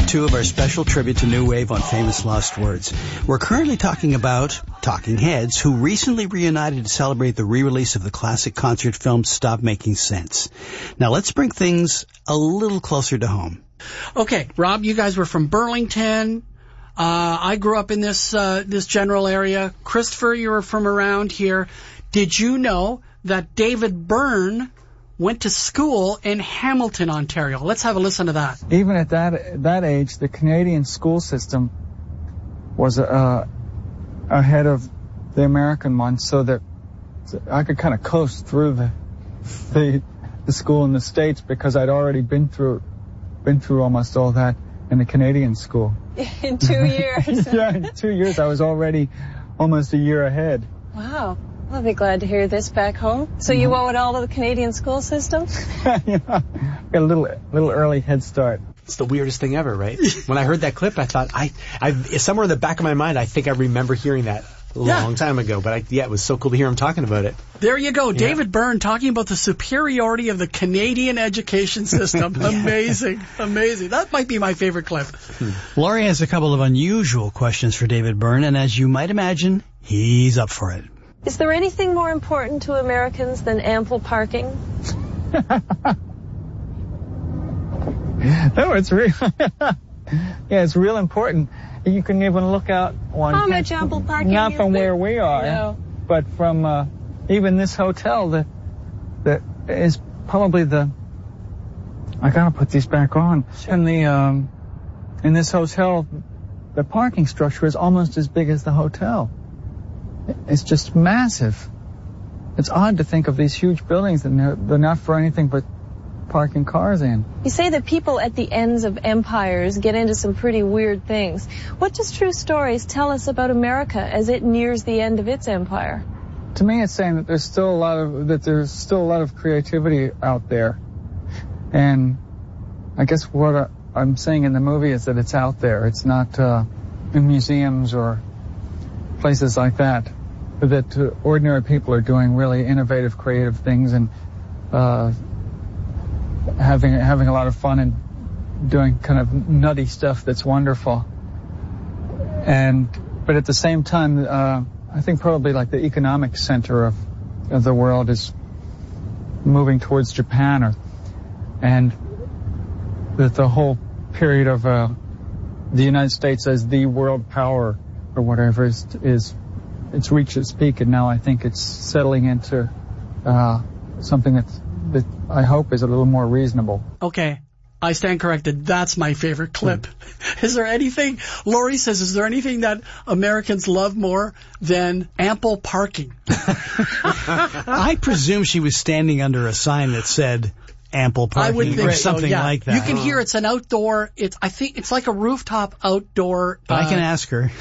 segment 2 of our special tribute to New Wave on Famous Lost Words. We're currently talking about Talking Heads, who recently reunited to celebrate the re-release of the classic concert film Stop Making Sense. Now let's bring things a little closer to home. Okay, Rob, you guys were from Burlington. I grew up in this general area. Christopher, you were from around here. Did you know that David Byrne went to school in Hamilton, Ontario? Let's have a listen to that. Even at that age, the Canadian school system was ahead of the American one, so that I could kind of coast through the school in the States because I'd already been through almost all that in the Canadian school. In 2 years. Yeah, in 2 years I was already almost a year ahead. Wow. I'll be glad to hear this back home. So you owe it all to the Canadian school system? Yeah, got a little early head start. It's the weirdest thing ever, right? When I heard that clip, I thought, I somewhere in the back of my mind, I think I remember hearing that a long time ago. But it was so cool to hear him talking about it. There you go. David Byrne talking about the superiority of the Canadian education system. Amazing. Amazing. That might be my favorite clip. Laurie has a couple of unusual questions for David Byrne, and as you might imagine, he's up for it. Is there anything more important to Americans than ample parking? No, it's real. Yeah, it's real important. You can even look out on... How much ample parking not is from there? where we are, No. but from even this hotel that is probably the... I gotta put these back on. In this hotel, the parking structure is almost as big as the hotel. It's just massive. It's odd to think of these huge buildings that they're not for anything but parking cars in. You say that people at the ends of empires get into some pretty weird things. What does True Stories tell us about America as it nears the end of its empire? To me, it's saying that there's still a lot of creativity out there. And I guess what I'm saying in the movie is that it's out there. It's not in museums or places like that. That ordinary people are doing really innovative, creative things and having a lot of fun and doing kind of nutty stuff that's wonderful. But at the same time, I think probably like the economic center of the world is moving towards Japan, and that the whole period of the United States as the world power or whatever is it's reached its peak, and now I think it's settling into something that I hope is a little more reasonable. Okay, I stand corrected. That's my favorite clip. Is there anything, Laurie says, is there anything that Americans love more than ample parking? I presume she was standing under a sign that said ample parking, I would think or something like that. You can hear it's an outdoor, I think it's like a rooftop outdoor. I can ask her.